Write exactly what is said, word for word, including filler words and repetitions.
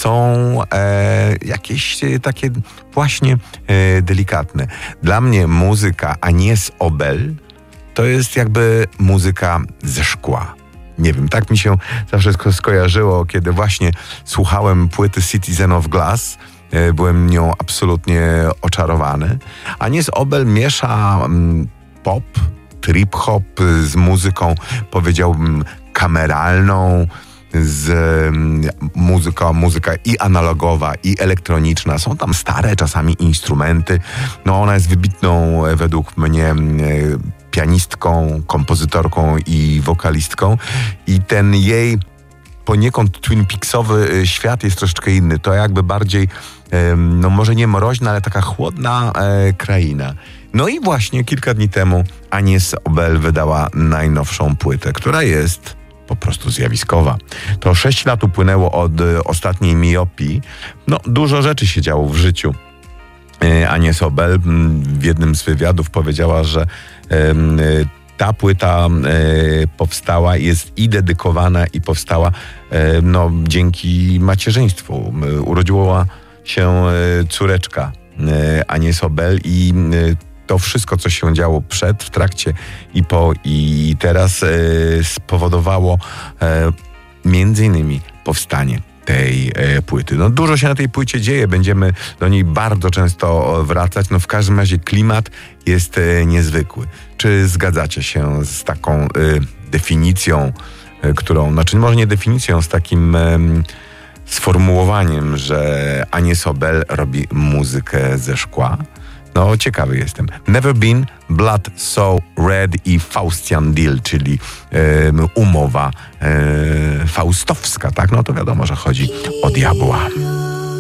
są e, jakieś e, takie właśnie e, delikatne. Dla mnie muzyka Agnès Obel to jest jakby muzyka ze szkła. Nie wiem, tak mi się zawsze sko- skojarzyło, kiedy właśnie słuchałem płyty Citizen of Glass. E, byłem nią absolutnie oczarowany. Agnès Obel miesza mm, pop, trip-hop z muzyką, powiedziałbym, kameralną, z um, muzyką, muzyka i analogowa, i elektroniczna. Są tam stare czasami instrumenty. No ona jest wybitną według mnie e, pianistką, kompozytorką i wokalistką. I ten jej poniekąd Twin Peaksowy świat jest troszeczkę inny. To jakby bardziej, e, no może nie mroźna, ale taka chłodna e, kraina. No i właśnie kilka dni temu Agnès Obel wydała najnowszą płytę, która jest po prostu zjawiskowa. To sześć lat upłynęło od y, ostatniej miopii. No, dużo rzeczy się działo w życiu. Y, Agnès Obel m, w jednym z wywiadów powiedziała, że y, y, ta płyta y, powstała, jest i dedykowana, i powstała y, no, dzięki macierzyństwu. Y, urodziła się y, córeczka y, Agnès Obel i y, to wszystko, co się działo przed, w trakcie i po i teraz e, spowodowało e, między innymi powstanie tej e, płyty. No dużo się na tej płycie dzieje, będziemy do niej bardzo często wracać, no w każdym razie klimat jest e, niezwykły. Czy zgadzacie się z taką e, definicją, e, którą, znaczy może nie definicją, z takim e, sformułowaniem, że Agnès Obel robi muzykę ze szkła? No, ciekawy jestem. Never Been, Blood So Red i Faustian Deal, czyli e, umowa e, faustowska, tak? No to wiadomo, że chodzi o diabła.